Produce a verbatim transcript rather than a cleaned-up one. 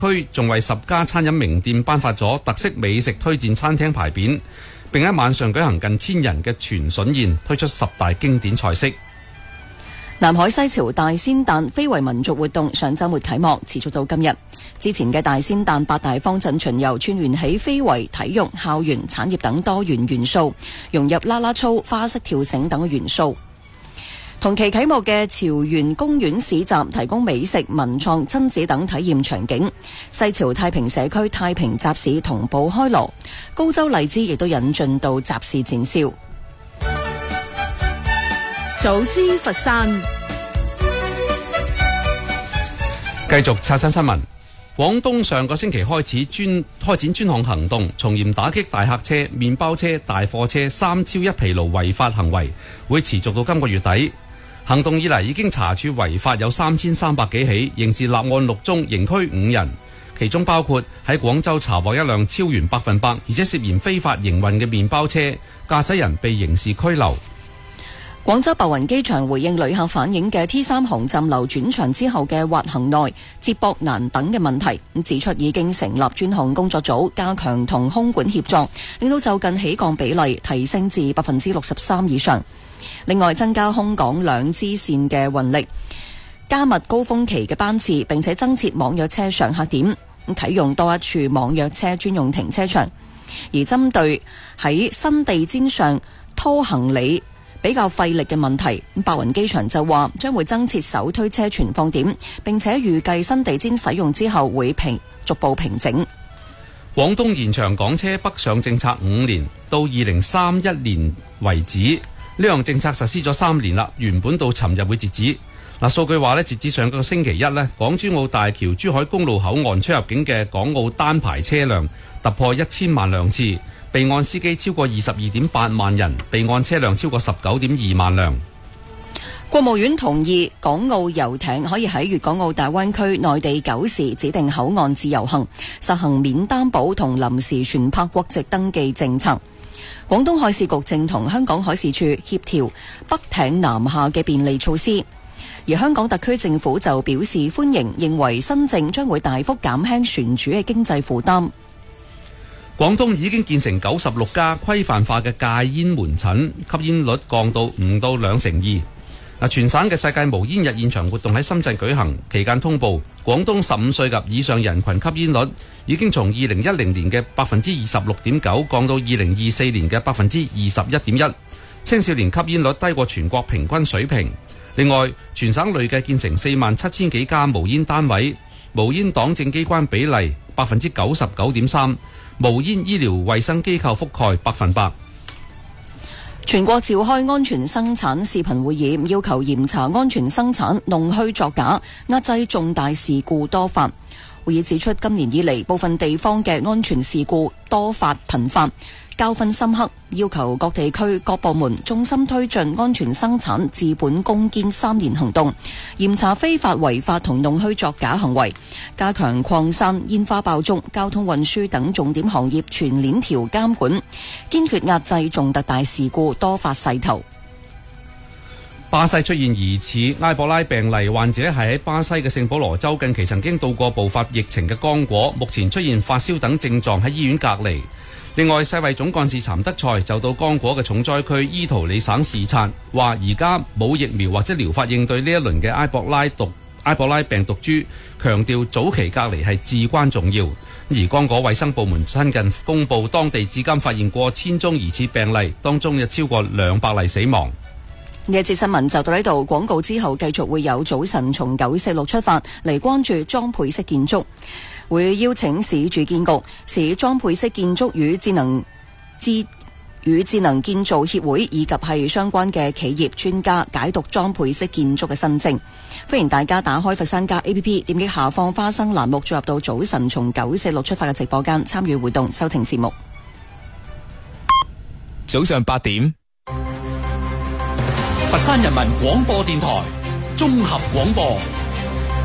區仲為十家餐飲名店頒發咗特色美食推薦餐廳牌匾，並喺晚上舉行近千人嘅全筍宴，推出十大經典菜式。 南海西樵大仙誕非遺民族活動上週末啟幕，持續到今日。之前嘅大仙誕八大方陣巡遊串聯起非遺、體育、校園、產業等多元元素，融入啦啦操、花式跳繩等嘅元素。同期啟幕嘅潮園公園市集提供美食、文創、親子等體驗場景。西樵太平社區太平集市同步開鑼，高州荔枝亦都引進到集市展銷。 早知佛山， 繼續刷新新聞。廣東上個星期開始專開展專項行動，從嚴打擊大客車、麵包車、大貨車三超一疲勞違法行為，會持續到今個月底。行動以嚟已經查處違法有三千三百幾起，刑事立案六宗，刑拘五人，其中包括喺廣州查獲一輛超員百分百而且涉嫌非法營運嘅麵包車，駕駛人被刑事拘留。 廣州白雲機場回應旅客反映嘅 T 三航站樓轉場之後嘅滑行內接駁難等嘅問題，咁指出已經成立專項工作組，加強同空管協作，令到就近起降比例提升至百分之六十三以上。另外增加空港兩支線嘅運力，加密高峰期嘅班次，並且增設網約車上客點，啟用多一處網約車專用停車場。而針對喺新地氈上拖行李比較費力嘅問題，白雲機場就話將會增設手推車存放點，並且預計新地氈使用之後會平逐步平整。 廣東延長港車北上政策五年，到二零三一年為止。呢項政策實施咗三年啦，原本到尋日會截止。嗱，數據話咧，截至上個星期一咧，港珠澳大橋珠海公路口岸出入境嘅港澳單牌車輛突破一千萬輛次。備案司機超過二十二點八萬人，備案車輛超過十九點二萬輛。 國務院同意港澳遊艇可以喺粵港澳大灣區內地九時指定口岸自由行，實行免擔保同臨時船舶國籍登記政策。廣東海事局正同香港海事處協調北艇南下嘅便利措施，而香港特區政府就表示歡迎，認為新政將會大幅減輕船主嘅經濟負擔。 廣東已經建成九十六家規範化嘅戒煙門診，吸煙率降到唔到兩成二。嗱，全省嘅世界無煙日現場活動喺深圳舉行，期間通報廣東十五歲及以上人群吸煙率已經從二零一零年嘅百分之二十六點九降到二零二四年嘅百分之二十一點一，青少年吸煙率低過全國平均水平。另外，全省累計建成四萬七千幾家無煙單位，無煙黨政機關比例百分之九十九點三。無煙醫療衛生機構覆蓋百分百。 全國召開安全生產視頻會議，要求嚴查安全生產弄虛作假，壓制重大事故多發。會議指出，今年以嚟部分地方嘅安全事故多發頻發，教訓深刻，要求各地區各部門重心推進安全生產治本攻堅三年行動，嚴查非法違法同弄虛作假行為，加強礦山、煙花爆竹、交通運輸等重點行業全鏈條監管，堅決壓制重特大事故多發勢頭。 巴西出現疑似埃博拉病例，患者係喺巴西嘅聖保羅州，近期曾經到過爆發疫情嘅剛果，目前出現發燒等症狀，喺醫院隔離。另外，世衛總幹事譚德塞就到剛果嘅重災區伊圖里省視察，話而家冇疫苗或者療法應對呢一輪嘅埃博拉毒埃博拉病毒株，強調早期隔離係至關重要。而剛果衛生部門親近公佈，當地至今發現過千宗疑似病例，當中有超過兩百例死亡。 呢一節新聞就到呢度，廣告之後繼續會有早晨從九四六出發嚟關注裝配式建築，會邀請市住建局、市裝配式建築與智能智與智能建造協會以及係相關嘅企業專家解讀裝配式建築嘅新政。歡迎大家打開佛山家 A P P， 點擊下方花生欄目，進入到早晨從九四六出發嘅直播間，參與活動收聽節目。 早上八點， 佛山人民廣播電台綜合廣播。